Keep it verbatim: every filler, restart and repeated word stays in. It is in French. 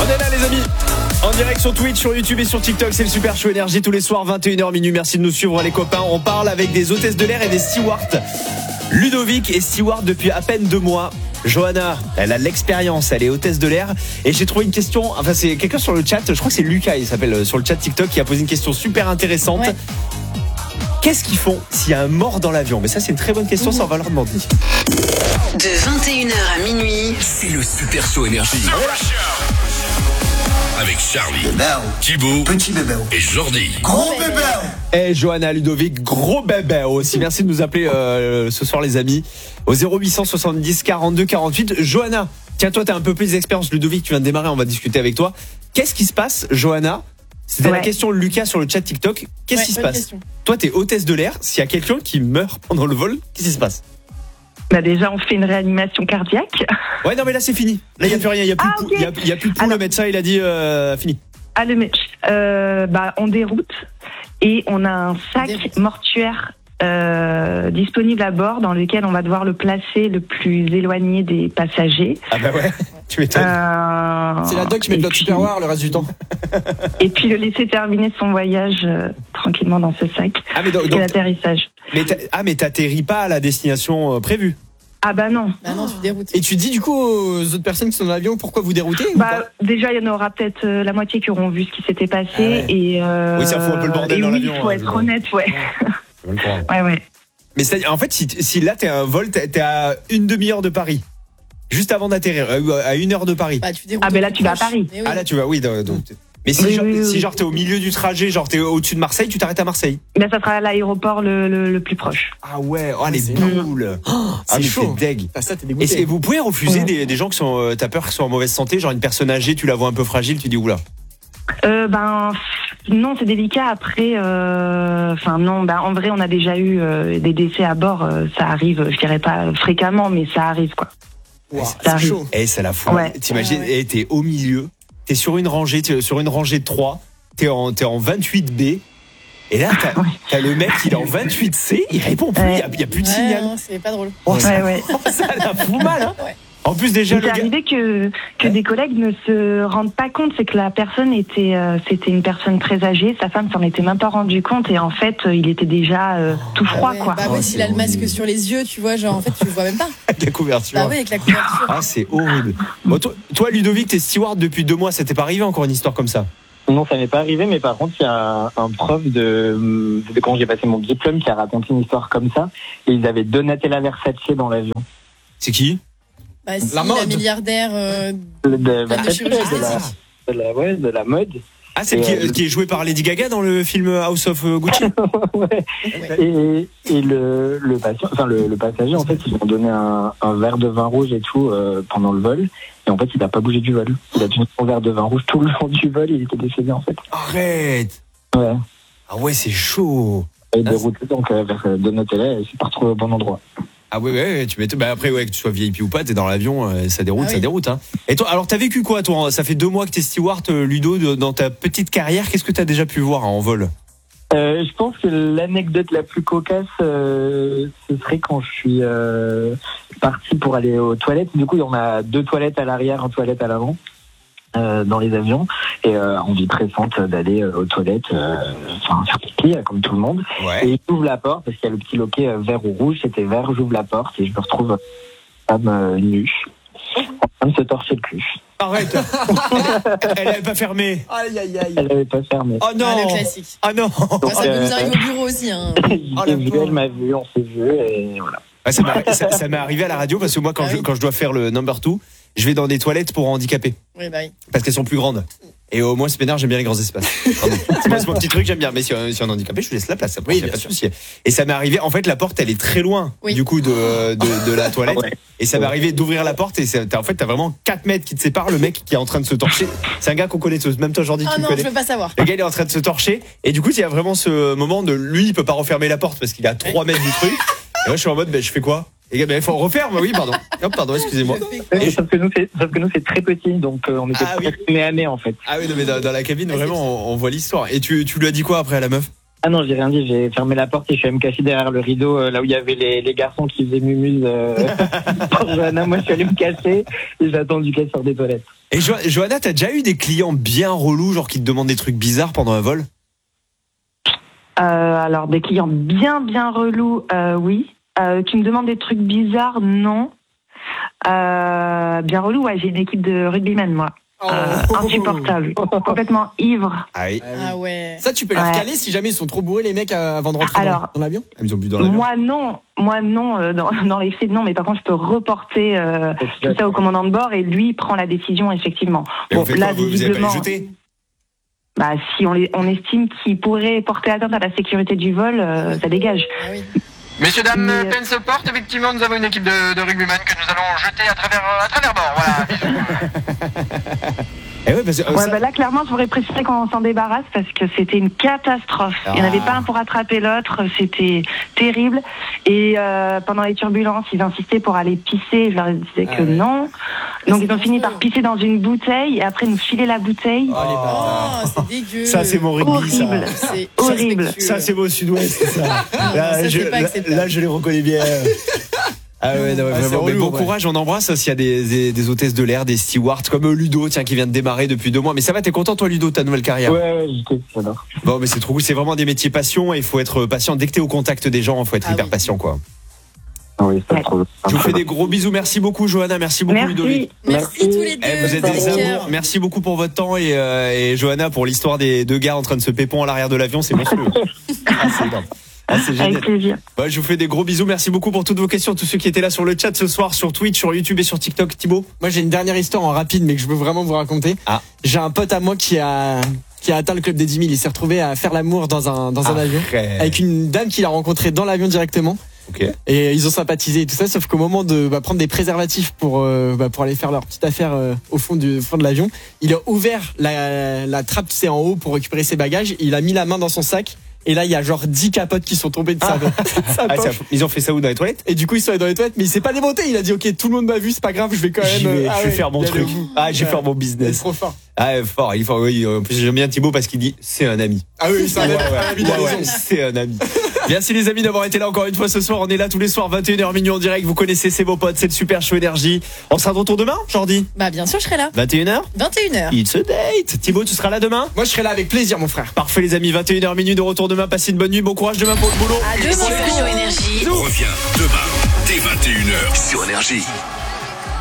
On est là les amis, en direct sur Twitch, sur YouTube et sur TikTok, c'est le Super Show Énergie tous les soirs vingt et une heures minuit. Merci de nous suivre les copains. On parle avec des hôtesses de l'air et des stewards. Ludovic est steward depuis à peine deux mois. Johanna, elle a de l'expérience, elle est hôtesse de l'air. Et j'ai trouvé une question, enfin c'est quelqu'un sur le chat, je crois que c'est Lucas, il s'appelle sur le chat TikTok, qui a posé une question super intéressante. Ouais. Qu'est-ce qu'ils font s'il y a un mort dans l'avion? Mais ça c'est une très bonne question, mmh. ça on va leur demander. De vingt et une heures à minuit, c'est le Super Show Énergie. Avec Charlie, Thibaut, petit bébé et Jordi. Gros bébé. Et Johanna, Ludovic, gros bébé aussi. Merci de nous appeler euh, ce soir les amis. Au zéro huit cent soixante-dix quarante-deux quarante-huit. Johanna, tiens toi t'as un peu plus d'expérience. Ludovic, tu viens de démarrer, on va discuter avec toi. Qu'est-ce qui se passe, Johanna? C'était ouais. la question de Lucas sur le chat TikTok. Qu'est-ce ouais, qui se passe question. Toi t'es hôtesse de l'air. S'il y a quelqu'un qui meurt pendant le vol, qu'est-ce qui se passe? Bah déjà, on fait une réanimation cardiaque. Ouais, non, mais là, c'est fini. Là, il n'y a plus rien. Il n'y a, ah, okay. a, a plus de pouls. Le médecin, il a dit euh, fini. Ah, le médecin. Euh, bah, on déroute et on a un sac déroute. mortuaire euh, disponible à bord dans lequel on va devoir le placer le plus éloigné des passagers. Ah, bah ouais, tu m'étonnes. Euh, c'est la doc qui met de l'autre superware le reste du temps. Et puis le laisser terminer son voyage euh, tranquillement dans ce sac. Ah, mais donc, donc l'atterrissage. Mais ah, mais t'atterris pas à la destination euh, prévue? Ah bah non. Bah non, tu déroutes. Et tu dis du coup aux autres personnes qui sont dans l'avion pourquoi vous déroutez? Bah déjà il y en aura peut-être euh, la moitié qui auront vu ce qui s'était passé. Ah ouais. Et euh, oui, ça fout un peu le bordel et dans oui, l'avion. Il faut hein, être honnête, ouais. Ouais, ouais, ouais. Mais c'est, en fait, si, si là t'es à un vol, t'es, t'es à une demi-heure de Paris, juste avant d'atterrir, à une heure de Paris. Bah, tu ah ben là tu vas à Paris. Oui. Ah là tu vas, oui. Donc, donc, mais si, oui, genre, oui, oui. si genre t'es au milieu du trajet, genre t'es au-dessus de Marseille, tu t'arrêtes à Marseille. Ben ça sera à l'aéroport le, le, le plus proche. Ah ouais, oh les boules. Oh, c'est ah, chaud. C'est deg. Ah, ça, et, et vous pouvez refuser ouais. des, des gens qui sont, euh, t'as peur qu'ils soient en mauvaise santé, genre une personne âgée, tu la vois un peu fragile, tu dis oula. Euh, ben non, c'est délicat. Après, enfin euh, non, ben en vrai, on a déjà eu euh, des décès à bord. Euh, ça arrive, je dirais pas fréquemment, mais ça arrive quoi. Wow, ça c'est arrive. Chaud. Et ça la fout. Ouais. T'imagines, ouais, ouais. Et t'es au milieu. T'es sur une rangée, t'es sur une rangée de trois, t'es en, t'es en vingt-huit B, et là, t'as, ouais. t'as le mec, il est en vingt-huit C, il répond plus, il ouais. n'y a, a plus de ouais, signal. Non, c'est pas drôle. Oh, ça, ouais, ouais. Oh, ça la fout mal, hein. Ouais. En plus, déjà, c'est arrivé que, que ouais. des collègues ne se rendent pas compte, c'est que la personne était, euh, c'était une personne très âgée, sa femme s'en était même pas rendu compte, et en fait, il était déjà euh, tout froid, ouais, quoi. Bah ouais, oh, s'il a le masque sur les yeux, tu vois, genre, en fait, tu le vois même pas. Avec la couverture. Bah ouais, avec la couverture. Ah, c'est horrible. Bon, toi, toi, Ludovic, t'es steward depuis deux mois, ça t'est pas arrivé encore une histoire comme ça? Non, ça m'est pas arrivé, mais par contre, il y a un, un prof de, de quand j'ai passé mon diplôme qui a raconté une histoire comme ça, et ils avaient Donatella Versace dans l'avion. C'est qui? Bah, si, la, la milliardaire euh, de, de, bah, de, chirurgie de, la, de, la, ouais, de la mode. Ah, c'est qui, euh, qui est joué par Lady Gaga dans le film House of Gucci. Ouais. Et, et le, le, patient, enfin, le, le passager, en fait, ils lui ont donné un, un verre de vin rouge et tout euh, pendant le vol. Et en fait, il n'a pas bougé du vol. Il a tenu son verre de vin rouge tout le long du vol et il était décédé, en fait. Arrête. Ouais. Ah ouais, c'est chaud. Et dérouté donc euh, vers Donatella et c'est pas retrouvé au bon endroit. Ah ouais, ouais, tu m'étonnes. Bah après, ouais, que tu sois V I P ou pas, t'es dans l'avion, euh, ça déroute, ah oui. ça déroute. Hein. Et toi, alors t'as vécu quoi, toi? Ça fait deux mois que t'es steward, Ludo, de, dans ta petite carrière. Qu'est-ce que t'as déjà pu voir hein, en vol? euh, Je pense que l'anecdote la plus cocasse, euh, ce serait quand je suis euh, parti pour aller aux toilettes. Du coup, on a deux toilettes à l'arrière, une toilette à l'avant. Euh, dans les avions et euh, envie pressante d'aller euh, aux toilettes euh, enfin faire pipi comme tout le monde ouais. Et j'ouvre la porte parce qu'il y a le petit loquet euh, vert ou rouge, c'était vert, j'ouvre la porte et je me retrouve femme euh, nue en train de se torcher le cul. Arrête. Elle n'avait pas fermé. Aïe aïe aïe. Elle n'avait pas fermé. Oh non. Ah, le classique. Ah non. Donc, ça euh, nous arrive au bureau aussi hein. Oh, vu, elle m'a vu, on s'est vu et voilà. Ouais, ça, m'est, ça, ça m'est arrivé à la radio parce que moi quand, ah, je, oui. quand je dois faire le number two, je vais dans des toilettes pour handicapés. Oui, bah oui. Parce qu'elles sont plus grandes. Et au moins, c'est pénard, j'aime bien les grands espaces. c'est, mon, c'est mon petit truc, j'aime bien. Mais si, si on est handicapé, je vous laisse la place. Il oui, n'y a pas de souci. Et ça m'est arrivé, en fait, la porte, elle est très loin, oui. du coup, de, de, de la toilette. Ouais. Et ça m'est arrivé d'ouvrir la porte et c'est, t'as, en fait, t'as vraiment quatre mètres qui te séparent. Le mec qui est en train de se torcher. C'est un gars qu'on connaît tous. Même toi, Jordi, oh tu non, le connais. Je veux pas savoir. Le gars, il est en train de se torcher. Et du coup, il y a vraiment ce moment de lui, il peut pas refermer la porte parce qu'il est à trois mètres du truc. Et moi, je suis en mode, ben, je fais quoi? Les gars, ben, il faut refaire, oui, pardon. Hop, pardon, excusez-moi. Et sauf que nous, c'est, sauf que nous, c'est très petit, donc euh, on était ah, oui. nez à nez, en fait. Ah oui, non, mais dans, dans la cabine, vraiment, on, on voit l'histoire. Et tu, tu lui as dit quoi après à la meuf? Ah non, j'ai rien dit, j'ai fermé la porte et je suis allé me cacher derrière le rideau, euh, là où il y avait les, les garçons qui faisaient mumuse euh, pour Johanna. Moi, je suis allé me cacher et j'ai attendu qu'elle sorte des toilettes. Et jo- Johanna, t'as déjà eu des clients bien relous, genre qui te demandent des trucs bizarres pendant un vol? Euh, alors, des clients bien, bien relous, euh, oui. Euh, qui me demandent des trucs bizarres, non. Euh, bien relou, ouais, j'ai une équipe de rugbymen, moi. Oh. Euh, insupportable, complètement ivre. Ah oui. Ah ouais. Ça, tu peux les Ouais. recaler si jamais ils sont trop bourrés, les mecs, euh, avant de rentrer Alors, dans, dans l'avion? Ah, ils ont bu dans l'avion. Moi non, moi non, euh, dans, dans les faits non, mais par contre je peux reporter euh, tout ça au commandant de bord et lui prend la décision effectivement. Mais vous faites là quoi, vous, vous avez pas visiblement, les jeter? bah si on, les, on estime qu'il pourrait porter atteinte à la sécurité du vol, euh, ça dégage. Ah oui. Messieurs, dames, Mais- peine se porte. Effectivement, nous avons une équipe de, de rugbyman que nous allons jeter à travers, à travers bord. Voilà. Eh ouais, parce que, euh, Ouais, ça- bah là clairement je voudrais préciser qu'on s'en débarrasse parce que c'était une catastrophe. Il n'y en avait Ah. pas un pour attraper l'autre, c'était terrible. Et euh, pendant les turbulences, ils insistaient pour aller pisser. Je leur disais Ah que ouais. non. Mais Donc c'est ils ont fini dangereux. par pisser dans une bouteille et après nous filer la bouteille. Oh, les bâtards. Oh, c'est dégueu. ça, c'est mon rugby, ça. Horrible. C'est Horrible. irrespectueux. Ça, c'est mon sud-ouest, ça. Là, ça, je, c'est pas là, acceptable. là, je les reconnais bien. Ah ouais, non, Ah, vraiment. c'est Mais relou, bon ouais. courage, on embrasse aussi à des, des, des hôtesses de l'air, des stewards, comme euh, Ludo, tiens, qui vient de démarrer depuis deux mois. Mais ça va, t'es content, toi, Ludo, de ta nouvelle carrière? Ouais, ouais, j'étais, j'adore. Bon, mais c'est trop cool, c'est vraiment des métiers passion et il faut être patient. Dès que t'es au contact des gens, il faut être Ah hyper oui. patient, quoi. Ah oui, c'est trop. Je vous fais des gros bisous. Merci beaucoup, Johanna. Merci beaucoup, Ludovic. Merci. Merci tous les deux. Eh, vous êtes des Take care. amours. Merci beaucoup pour votre temps et, euh, et Johanna pour l'histoire des deux gars en train de se pépon à l'arrière de l'avion. C'est monstrueux. Ah, c'est énorme. Ah, c'est génial. Avec plaisir. Bah, je vous fais des gros bisous. Merci beaucoup pour toutes vos questions. Tous ceux qui étaient là sur le chat ce soir, sur Twitch, sur YouTube et sur TikTok. Thibaut. Moi, j'ai une dernière histoire en rapide, mais que je veux vraiment vous raconter. Ah. J'ai un pote à moi qui a, qui a atteint le club des dix mille. Il s'est retrouvé à faire l'amour dans un, dans un avion. Arrête. Avec une dame qu'il a rencontrée dans l'avion directement. Ok. Et ils ont sympathisé et tout ça, sauf qu'au moment de bah, prendre des préservatifs pour, euh, bah, pour aller faire leur petite affaire euh, au fond du fond de l'avion, il a ouvert la, la trappe, tu sais, en haut pour récupérer ses bagages. Il a mis la main dans son sac. Et là, il y a genre dix capotes qui sont tombées de sa, de sa Ah, poche. ça- ils ont fait ça où dans les toilettes? Et du coup, ils sont allés dans les toilettes, mais il s'est pas démonté. Il a dit, ok, tout le monde m'a vu, c'est pas grave, je vais quand même. J'y vais, euh, ah je vais ouais, faire mon il allait truc. au bout. Ah, je vais Ouais. faire mon Il est business. trop fort. Ah, fort. Il faut, oui, en plus, j'aime bien Thibaut parce qu'il dit, c'est un ami. Ah oui, ça Ouais, va. ouais, Ah, il a ouais, ouais, raison. c'est un ami. Merci les amis d'avoir été là encore une fois ce soir. On est là tous les soirs, vingt et une heures minuit en direct. Vous connaissez, c'est vos potes, c'est le Super Show Énergie. On sera de retour demain, Jordi? Bah bien sûr, je serai là. vingt et une heures? vingt et une heures. It's a date. Thibaut, tu seras là demain? Moi, je serai là avec plaisir, mon frère. Parfait les amis, vingt et une heures minuit de retour demain. Passez une bonne nuit, bon courage demain pour le boulot. À Le demain. Super Show Énergie. Reviens demain dès vingt et une heures sur Énergie.